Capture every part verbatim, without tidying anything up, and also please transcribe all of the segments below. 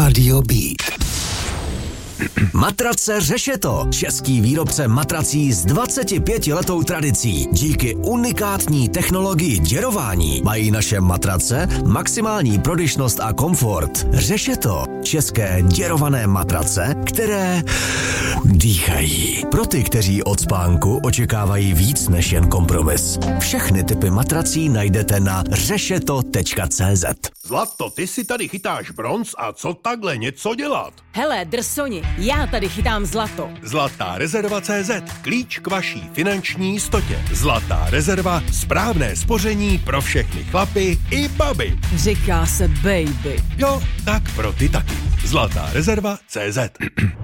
Rádio Beat. Matrace Řešeto. Český výrobce matrací s dvacetipětiletou tradicí. Díky unikátní technologii děrování mají naše matrace maximální prodyšnost a komfort. Řešeto. České děrované matrace, které dýchají. Pro ty, kteří od spánku očekávají víc než jen kompromis. Všechny typy matrací najdete na řešeto tečka cé zet. Zlato, ty si tady chytáš bronz a co takhle něco dělat? Hele, drsoni, já tady chytám zlato. Zlatá rezerva tečka cé zet. Klíč k vaší finanční jistotě. Zlatá rezerva, správné spoření pro všechny chlapy i baby. Říká se baby. Jo, tak pro ty taky. Zlatá rezerva tečka cé zet.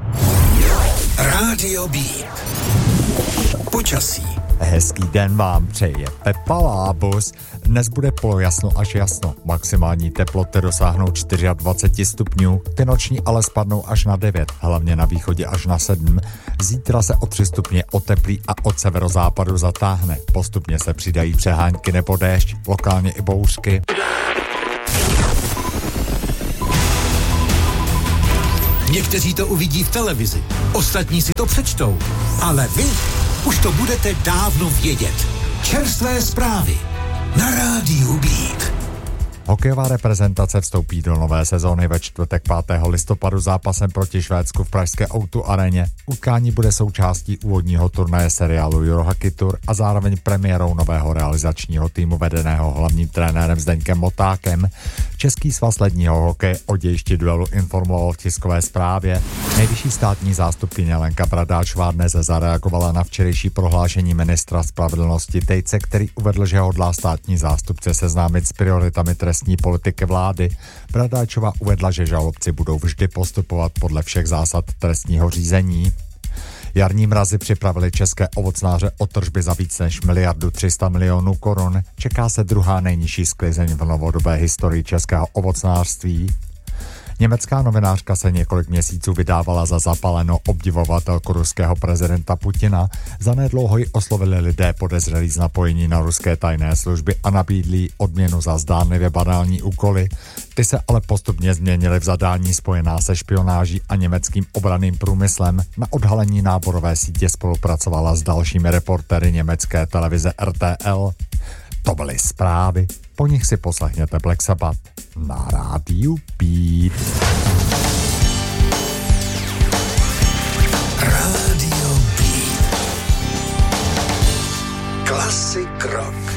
Rádio Beat. Počasí. Hezký den vám přeje Pepa Lábus. Dnes bude polojasno až jasno. Maximální teploty dosáhnou dvacet čtyři stupňů, ty noční ale spadnou až na devět, hlavně na východě až na sedm. Zítra se o tři stupně oteplí a od severozápadu zatáhne. Postupně se přidají přehánky nebo déšť, lokálně i bouřky. Někteří to uvidí v televizi, ostatní si to přečtou, ale vy už to budete dávno vědět. Čerstvé zprávy na Rádiu Beat. Hokejová reprezentace vstoupí do nové sezóny ve čtvrtek pátého listopadu zápasem proti Švédsku v pražské ó dva aréně. Utkání bude součástí úvodního turnaje seriálu Eurohockey Tour a zároveň premiérou nového realizačního týmu vedeného hlavním trenérem Zdeňkem Motákem. Český svaz ledního hokeje o dějišti duelu informoval v tiskové zprávě. Nejvyšší státní zástupkyně Lenka Bradáčová dnes zareagovala na včerejší prohlášení ministra spravedlnosti Tejce, který uvedl, že hodlá státní zástupce seznámit s prioritami trestní politiky vlády. Bradáčová uvedla, že žalobci budou vždy postupovat podle všech zásad trestního řízení. Jarní mrazy připravili české ovocnáře o tržby za víc než miliardu tři sta milionů korun. Čeká se druhá nejnižší sklizeň v novodobé historii českého ovocnářství. Německá novinářka se několik měsíců vydávala za zapalenou obdivovatelku ruského prezidenta Putina. Zanedlouho ji oslovili lidé podezřelí z napojení na ruské tajné služby a nabídli odměnu za zdánlivě banální úkoly. Ty se ale postupně změnily v zadání spojená se špionáží a německým obranným průmyslem. Na odhalení náborové sítě spolupracovala s dalšími reportéry německé televize er té el. To byly zprávy, po nich si poslechněte Black Sabbath na Rádiu Beat. Rádio Beat. Classic rock.